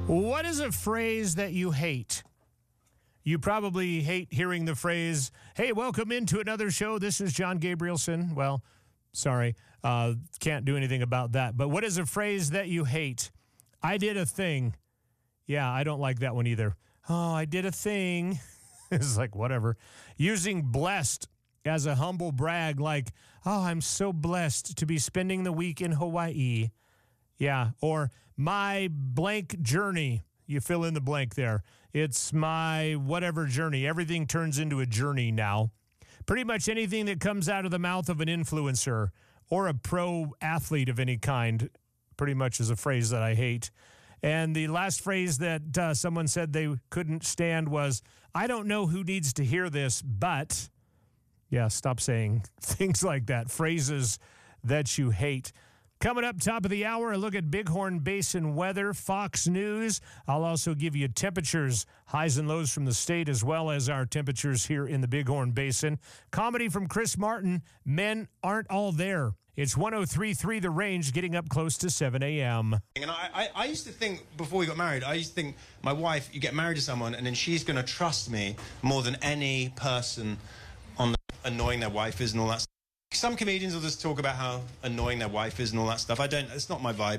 What is a phrase that you hate? You probably hate hearing the phrase, hey, welcome into another show. This is John Gabrielson. Well, sorry, can't do anything about that. But what is a phrase that you hate? I did a thing. Yeah, I don't like that one either. Oh, I did a thing. It's like, whatever. Using blessed as a humble brag, like, oh, I'm so blessed to be spending the week in Hawaii. Yeah, or my blank journey. You fill in the blank there. It's my whatever journey. Everything turns into a journey now. Pretty much anything that comes out of the mouth of an influencer or a pro athlete of any kind pretty much is a phrase that I hate. And the last phrase that someone said they couldn't stand was, I don't know who needs to hear this, but, yeah, stop saying things like that, phrases that you hate. Coming up top of the hour, a look at Bighorn Basin weather, Fox News. I'll also give you temperatures, highs and lows from the state, as well as our temperatures here in the Bighorn Basin. Comedy from Chris Martin, Men Aren't All There. It's 103.3 The Range, getting up close to 7 a.m. And I used to think, before we got married, I used to think my wife, you get married to someone, and then she's going to trust me more than any person on the annoying their wife is and all that stuff. Some comedians will just talk about how annoying their wife is and all that stuff. I don't. It's not my vibe.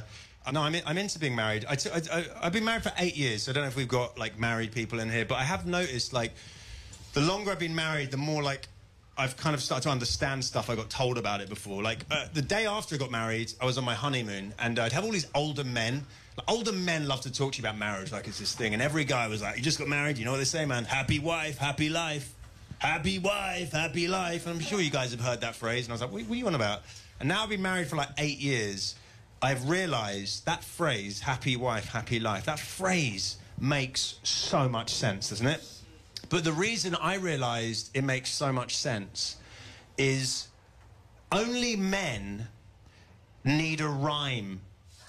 I'm into being married. I've been married for 8 years. So I don't know if we've got like married people in here, but I have noticed like the longer I've been married, the more like I've kind of started to understand stuff I got told about it before. Like the day after I got married, I was on my honeymoon, and I'd have all these older men. Like, older men love to talk to you about marriage, like it's this thing. And every guy was like, "You just got married. You know what they say, man? Happy wife, happy life." Happy wife, happy life. And I'm sure you guys have heard that phrase. And I was like, what are you on about? And now I've been married for like 8 years. I've realised that phrase, happy wife, happy life, that phrase makes so much sense, doesn't it? But the reason I realised it makes so much sense is only men need a rhyme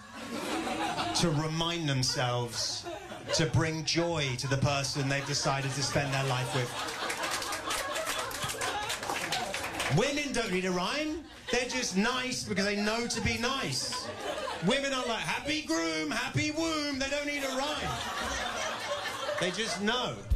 to remind themselves to bring joy to the person they've decided to spend their life with. Women don't need a rhyme. They're just nice because they know to be nice. Women are like, happy groom, happy womb. They don't need a rhyme. They just know.